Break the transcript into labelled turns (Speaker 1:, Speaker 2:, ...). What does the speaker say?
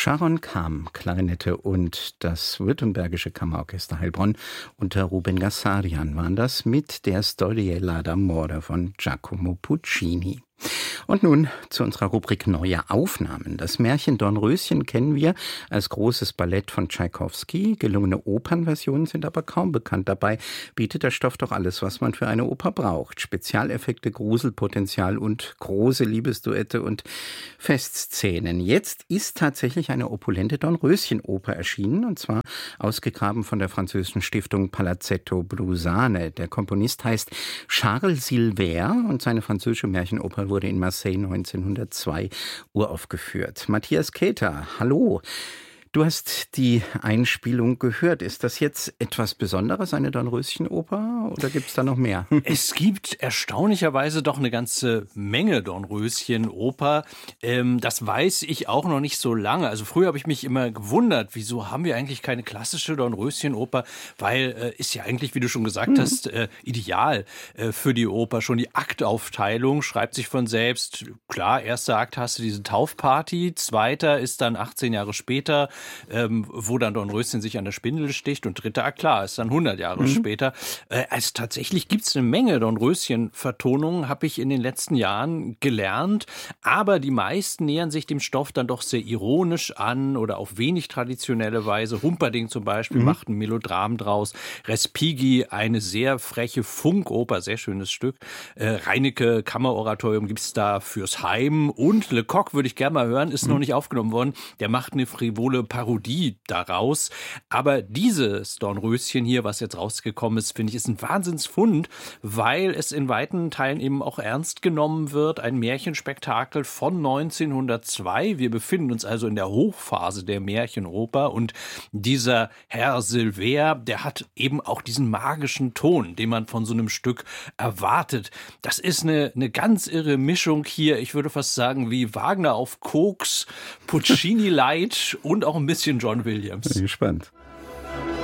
Speaker 1: Sharon Kam, Klarinette und das Württembergische Kammerorchester Heilbronn unter Ruben Gassarian waren das mit der Storiella d'amore von Giacomo Puccini. Und nun zu unserer Rubrik Neue Aufnahmen. Das Märchen Dornröschen kennen wir als großes Ballett von Tschaikowski. Gelungene Opernversionen sind aber kaum bekannt. Dabei bietet der Stoff doch alles, was man für eine Oper braucht. Spezialeffekte, Gruselpotenzial und große Liebesduette und Festszenen. Jetzt ist tatsächlich eine opulente Dornröschen-Oper erschienen, und zwar ausgegraben von der französischen Stiftung Palazzetto Brusane. Der Komponist heißt Charles Silver und seine französische Märchenoper wurde in Marseille 1902 uraufgeführt. Matthias Keter, hallo. Du hast die Einspielung gehört. Ist das jetzt etwas Besonderes, eine Dornröschen-Oper, oder gibt es da noch mehr?
Speaker 2: Es gibt erstaunlicherweise doch eine ganze Menge Dornröschen-Oper. Das weiß ich auch noch nicht so lange. Also früher habe ich mich immer gewundert, wieso haben wir eigentlich keine klassische Dornröschen-Oper? Weil ist ja eigentlich, wie du schon gesagt hast, ideal für die Oper. Schon die Aktaufteilung schreibt sich von selbst. Klar, erster Akt hast du diese Taufparty, zweiter ist dann 18 Jahre später, wo dann Dornröschen sich an der Spindel sticht, und dritter Akt, klar, ist dann 100 Jahre später. Also tatsächlich gibt es eine Menge Dornröschen-Vertonungen, habe ich in den letzten Jahren gelernt, aber die meisten nähern sich dem Stoff dann doch sehr ironisch an oder auf wenig traditionelle Weise. Humperdinck zum Beispiel macht ein Melodram draus, Respighi eine sehr freche Funkoper, sehr schönes Stück, Reinecke Kammeroratorium gibt es da fürs Heim, und Lecoq würde ich gerne mal hören, ist noch nicht aufgenommen worden, der macht eine frivole Parodie daraus. Aber dieses Dornröschen hier, was jetzt rausgekommen ist, finde ich, ist ein Wahnsinnsfund, weil es in weiten Teilen eben auch ernst genommen wird. Ein Märchenspektakel von 1902. Wir befinden uns also in der Hochphase der Märchenoper, und dieser Herr Silver, der hat eben auch diesen magischen Ton, den man von so einem Stück erwartet. Das ist eine ganz irre Mischung hier. Ich würde fast sagen, wie Wagner auf Koks, Puccini Light und auch ein bisschen John Williams.
Speaker 1: Bin gespannt.